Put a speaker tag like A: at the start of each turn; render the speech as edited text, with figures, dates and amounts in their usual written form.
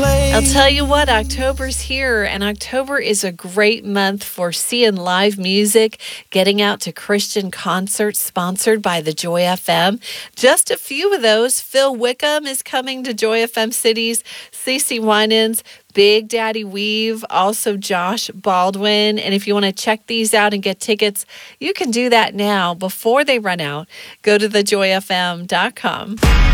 A: I'll tell you what, October's here, and October is a great month for seeing live music, getting out to Christian concerts sponsored by the Joy FM. Just a few of those. Phil Wickham is coming to Joy FM Cities, CeCe Winans, Big Daddy Weave, also Josh Baldwin. And if you want to check these out and get tickets, you can do that now before they run out. Go to thejoyfm.com.